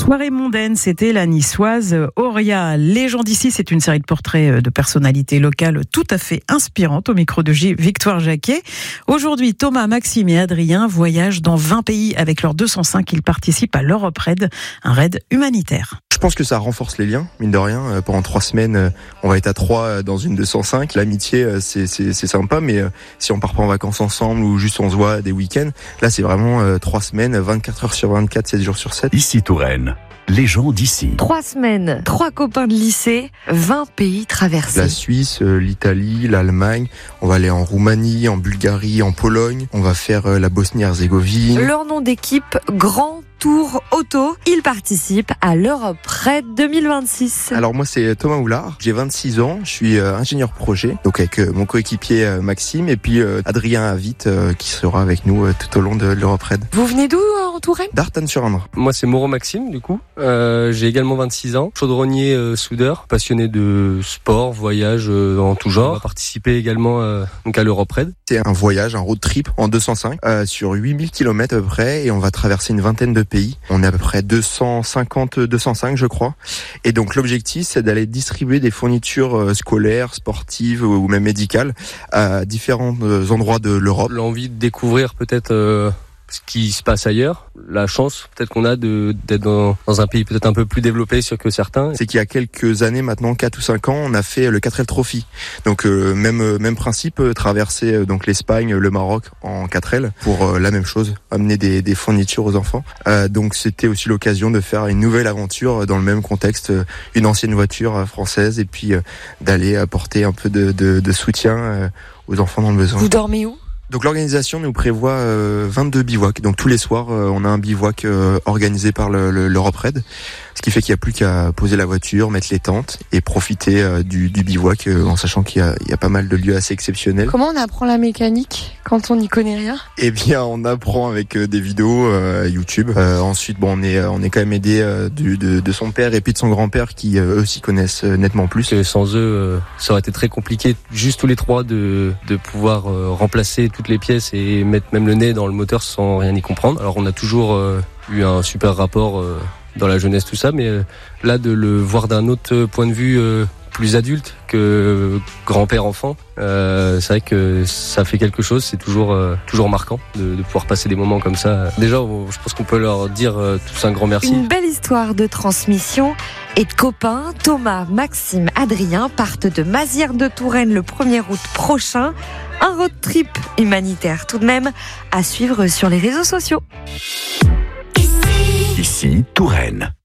Soirée mondaine, c'était la niçoise Auria. Les gens d'ici, c'est une série de portraits de personnalités locales tout à fait inspirantes au micro de Victoire Jacquet. Aujourd'hui, Thomas, Maxime et Adrien voyagent dans 20 pays avec leurs 205. Ils participent à l'Europe Raid, un raid humanitaire. Je pense que ça renforce les liens, mine de rien. Pendant 3 semaines, on va être à 3 dans une 205. L'amitié, c'est sympa, mais si on part pas en vacances ensemble ou juste on se voit des week-ends, là c'est vraiment 3 semaines, 24 heures sur 24, 7 jours sur 7. Ici Touraine, les gens d'ici. 3 semaines, 3 copains de lycée, 20 pays traversés. La Suisse, l'Italie, l'Allemagne, on va aller en Roumanie, en Bulgarie, en Pologne, on va faire la Bosnie-Herzégovine. Leur nom d'équipe, Grand Tour Auto. Ils participent à l'Europe Raid 2026. Alors moi c'est Thomas Houlard, j'ai 26 ans, je suis ingénieur projet, donc avec mon coéquipier Maxime et puis Adrien Avit qui sera avec nous tout au long de l'Europe Raid. Vous venez d'où en Touraine ? d'Artannes-sur-Indre. Moi c'est Moreau Maxime du coup, j'ai également 26 ans, chaudronnier soudeur, passionné de sport, voyage en tout genre. On va participer également donc à l'Europe Raid. C'est un voyage, un road trip en 205 sur 8000 km à peu près et on va traverser une vingtaine de pays. On est à peu près 205 je crois. Et donc l'objectif c'est d'aller distribuer des fournitures scolaires, sportives ou même médicales à différents endroits de l'Europe. L'envie de découvrir peut-être ce qui se passe ailleurs, la chance peut-être qu'on a d'être dans un pays peut-être un peu plus développé que certains. C'est qu'il y a quelques années maintenant, 4 ou 5 ans, on a fait le 4L Trophy. Donc même principe, traverser donc l'Espagne, le Maroc en 4L pour la même chose, amener des fournitures aux enfants. Donc c'était aussi l'occasion de faire une nouvelle aventure dans le même contexte, une ancienne voiture française et puis d'aller apporter un peu de soutien aux enfants dans le besoin. Vous dormez où ? Donc l'organisation nous prévoit 22 bivouacs. Donc tous les soirs, on a un bivouac organisé par l'Europe Raid. Ce qui fait qu'il n'y a plus qu'à poser la voiture, mettre les tentes et profiter du bivouac en sachant qu'il y a pas mal de lieux assez exceptionnels. Comment on apprend la mécanique quand on n'y connaît rien ? Eh bien, on apprend avec des vidéos YouTube. Ensuite, on est quand même aidé de son père et puis de son grand-père qui eux s'y connaissent nettement plus. Et sans eux, ça aurait été très compliqué, juste tous les trois, de pouvoir remplacer toutes les pièces et mettre même le nez dans le moteur sans rien y comprendre. Alors on a toujours eu un super rapport dans la jeunesse, tout ça, mais là de le voir d'un autre point de vue plus adulte que grand-père-enfant, c'est vrai que ça fait quelque chose, c'est toujours marquant de pouvoir passer des moments comme ça. Déjà, je pense qu'on peut leur dire tous un grand merci. Une belle histoire de transmission et de copains. Thomas, Maxime, Adrien partent de Mazières de Touraine le 1er août prochain. Un road trip humanitaire tout de même à suivre sur les réseaux sociaux. Ici Touraine.